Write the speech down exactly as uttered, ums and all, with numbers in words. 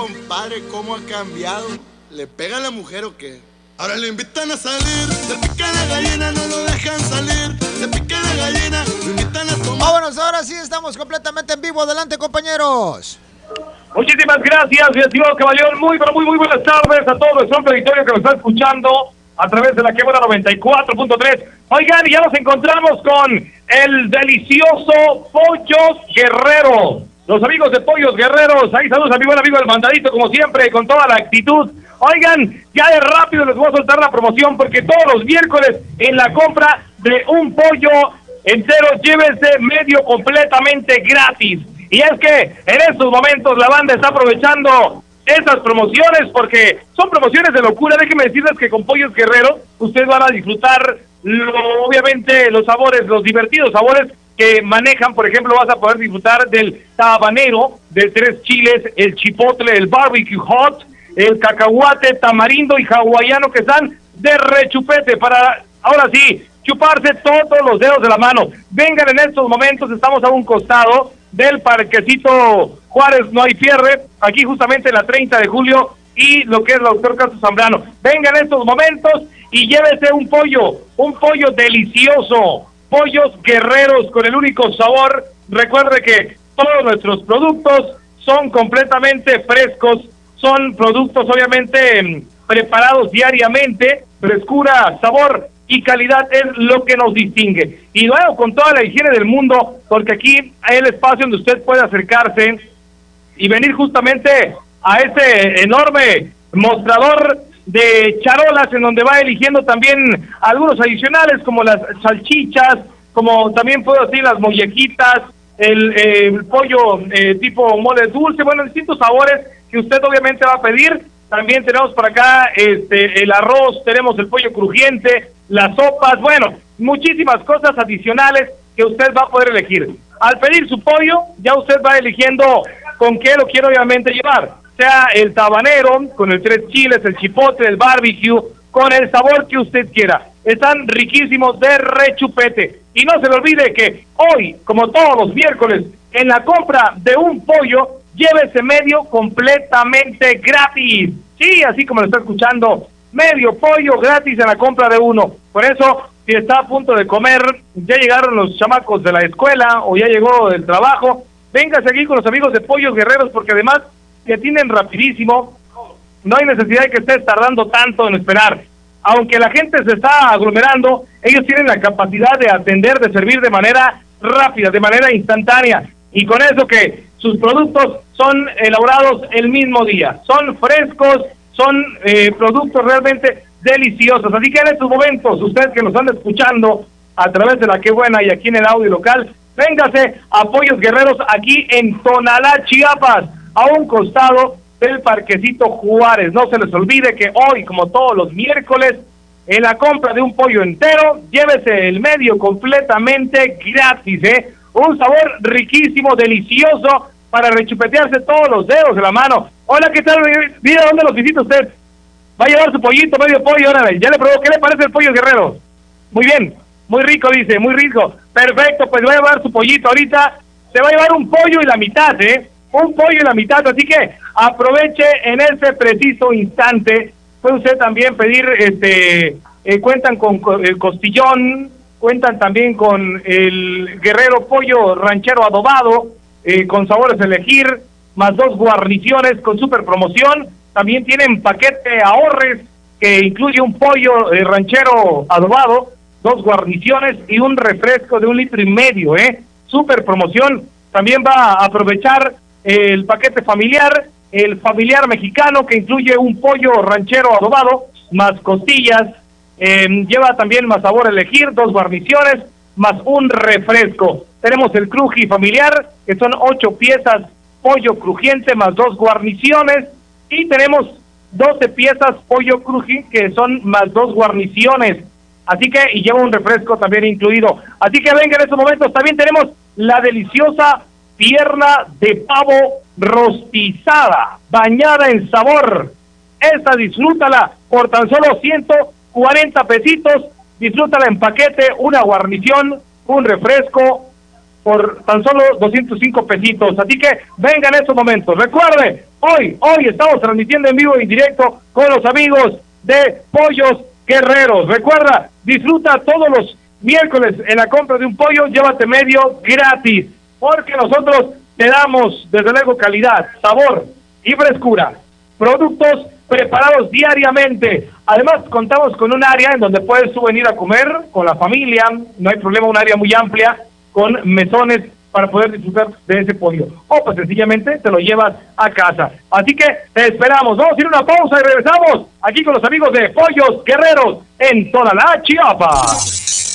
compadre, ¿cómo ha cambiado? ¿Le pega a la mujer o qué? Ahora le invitan a salir, le pican la gallina, no lo dejan salir, le pican la gallina, lo invitan a tomar. Vámonos, ahora sí estamos completamente en vivo. Adelante, compañeros. Muchísimas gracias, mi estimado caballero. Muy, pero muy, muy buenas tardes a todo nuestro auditorio que nos está escuchando a través de la que buena noventa y cuatro punto tres. Oigan, ya nos encontramos con el delicioso Pollos Guerrero. Los amigos de Pollos Guerreros, ahí saludos a mi buen amigo el mandadito, como siempre, con toda la actitud. Oigan, ya de rápido les voy a soltar la promoción, porque todos los miércoles en la compra de un pollo entero, llévense medio completamente gratis. Y es que en estos momentos la banda está aprovechando esas promociones, porque son promociones de locura. Déjenme decirles que con Pollos Guerrero ustedes van a disfrutar, lo, obviamente, los sabores, los divertidos sabores que manejan. Por ejemplo, vas a poder disfrutar del habanero, de tres chiles, el chipotle, el barbecue hot, el cacahuate, tamarindo y hawaiano, que están de rechupete para, ahora sí, chuparse todos los dedos de la mano. Vengan en estos momentos, estamos a un costado del Parquecito Juárez, no hay pierde, aquí justamente en la treinta de julio y lo que es el doctor Castro Zambrano. Vengan en estos momentos y llévese un pollo, un pollo delicioso, Pollos Guerreros con el único sabor. Recuerde que todos nuestros productos son completamente frescos, son productos obviamente preparados diariamente, frescura, sabor y calidad es lo que nos distingue. Y luego con toda la higiene del mundo, porque aquí hay el espacio donde usted puede acercarse y venir justamente a ese enorme mostrador de charolas en donde va eligiendo también algunos adicionales como las salchichas, como también puedo decir las mollejitas, el, eh, el pollo eh, tipo mole dulce, bueno, distintos sabores que usted obviamente va a pedir. También tenemos por acá este el arroz, tenemos el pollo crujiente, las sopas, bueno, muchísimas cosas adicionales que usted va a poder elegir. Al pedir su pollo, ya usted va eligiendo con qué lo quiere obviamente llevar, sea el tabanero, con el tres chiles, el chipotle, el barbecue, con el sabor que usted quiera. Están riquísimos de rechupete. Y no se le olvide que hoy, como todos los miércoles, en la compra de un pollo, llévese medio completamente gratis. Sí, así como lo está escuchando, medio pollo gratis en la compra de uno. Por eso, si está a punto de comer, ya llegaron los chamacos de la escuela o ya llegó del trabajo, véngase aquí con los amigos de Pollos Guerreros, porque además te atienden rapidísimo. No hay necesidad de que estés tardando tanto en esperar. Aunque la gente se está aglomerando, ellos tienen la capacidad de atender, de servir de manera rápida, de manera instantánea. Y con eso que sus productos son elaborados el mismo día, son frescos, son eh, productos realmente deliciosos. Así que en estos momentos, ustedes que nos están escuchando a través de la Qué Buena y aquí en el audio local, véngase a Pollos Guerreros aquí en Tonalá, Chiapas, a un costado del Parquecito Juárez. No se les olvide que hoy, como todos los miércoles, en la compra de un pollo entero, llévese el medio completamente gratis, ¿eh? Un sabor riquísimo, delicioso, para rechupetearse todos los dedos de la mano. Hola, ¿qué tal? Mira, ¿dónde los visita usted? Va a llevar su pollito, medio pollo, órale. Ya le probó, ¿qué le parece el pollo Guerrero? Muy bien, muy rico, dice, muy rico. Perfecto, pues va a llevar su pollito ahorita. Se va a llevar un pollo y la mitad, ¿eh? Un pollo y la mitad, así que aproveche en ese preciso instante. Puede usted también pedir, este, eh, cuentan con el costillón, cuentan también con el Guerrero Pollo Ranchero Adobado, eh, con sabores a elegir, más dos guarniciones con super promoción. También tienen paquete ahorres que incluye un pollo eh, ranchero adobado, dos guarniciones y un refresco de un litro y medio, ¿eh? Super promoción. También va a aprovechar eh, el paquete familiar, el familiar mexicano, que incluye un pollo ranchero adobado, más costillas, eh, lleva también más sabor a elegir, dos guarniciones, más un refresco. Tenemos el cruji familiar, que son ocho piezas, pollo crujiente, más dos guarniciones, y tenemos doce piezas pollo cruji, que son más dos guarniciones. Así que, y lleva un refresco también incluido. Así que venga en estos momentos. También tenemos la deliciosa pierna de pavo rostizada, bañada en sabor. Esta disfrútala por tan solo ciento cuarenta pesitos. Disfrútala en paquete, una guarnición, un refresco por tan solo doscientos cinco pesitos. Así que venga en estos momentos. Recuerde, hoy, hoy estamos transmitiendo en vivo y en directo con los amigos de Pollos Guerreros. Recuerda, disfruta todos los miércoles en la compra de un pollo, llévate medio gratis, porque nosotros te damos, desde luego, calidad, sabor y frescura. Productos preparados diariamente. Además, contamos con un área en donde puedes tú venir a comer con la familia, no hay problema, un área muy amplia, con mesones para poder disfrutar de ese pollo. O pues sencillamente te lo llevas a casa. Así que te esperamos. Vamos a ir a una pausa y regresamos aquí con los amigos de Pollos Guerreros en toda la Chiapas.